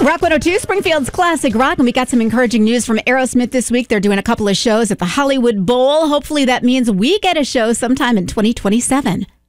Rock 102, Springfield's classic rock, and we got some encouraging news from Aerosmith this week. They're doing a couple of shows at the Hollywood Bowl. Hopefully that means we get a show sometime in 2027.